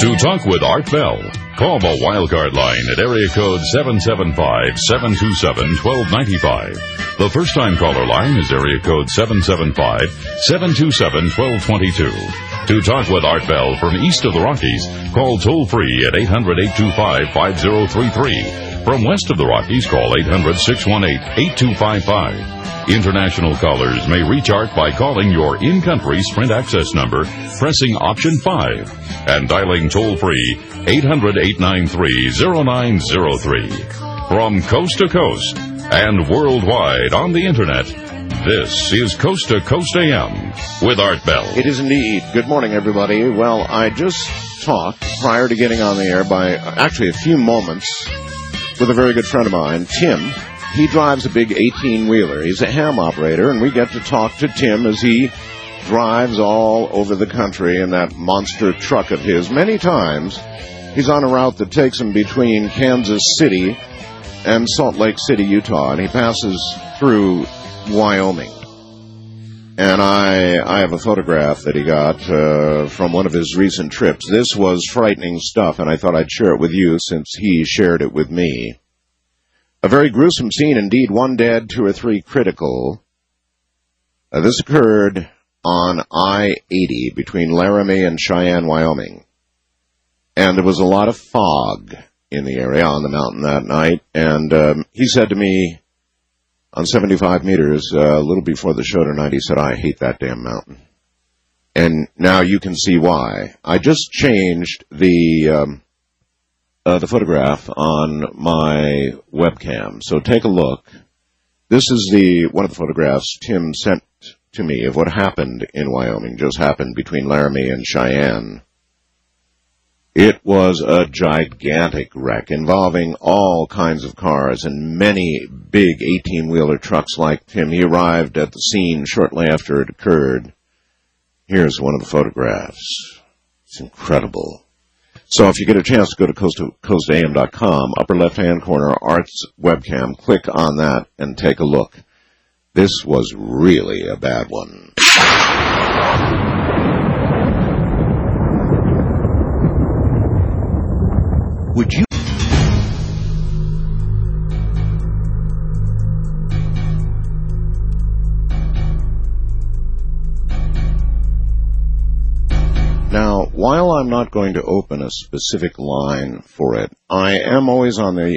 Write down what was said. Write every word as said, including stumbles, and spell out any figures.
To talk with Art Bell, call the Wildcard line at area code seven seven five, seven two seven, one two nine five. The first-time caller line is area code seven seven five, seven two seven, one two two two. To talk with Art Bell from east of the Rockies, call toll-free at eight hundred, eight two five, five zero three three. From west of the Rockies, call eight hundred, six one eight, eight two five five. International callers may reach Art by calling your in-country Sprint access number, pressing option five, and dialing toll-free eight hundred, eight nine three, zero nine zero three. From coast to coast and worldwide on the Internet, this is Coast to Coast A M with Art Bell. It is indeed. Good morning, everybody. Well, I just talked prior to getting on the air by actually a few moments with a very good friend of mine, Tim. He drives a big eighteen-wheeler. He's a ham operator, and we get to talk to Tim as he drives all over the country in that monster truck of his. Many times, he's on a route that takes him between Kansas City and Salt Lake City, Utah, and he passes through Wyoming. And I I have a photograph that he got uh, from one of his recent trips. This was frightening stuff, and I thought I'd share it with you since he shared it with me. A very gruesome scene indeed, one dead, two or three critical. Uh, this occurred on I eighty between Laramie and Cheyenne, Wyoming. And there was a lot of fog in the area on the mountain that night. And um, he said to me on seventy-five meters, uh, a little before the show tonight, he said, I hate that damn mountain. And now you can see why. I just changed the... Um, Uh, the photograph on my webcam. So take a look. This is the one of the photographs Tim sent to me of what happened in Wyoming, just happened between Laramie and Cheyenne. It was a gigantic wreck involving all kinds of cars and many big eighteen-wheeler trucks like Tim. He arrived at the scene shortly after it occurred. Here's one of the photographs. It's incredible. So if you get a chance to go to coast to coast A M dot com, upper left-hand corner, Art's webcam, click on that and take a look. This was really a bad one. Would you... Now, while I'm not going to open a specific line for it, I am always on the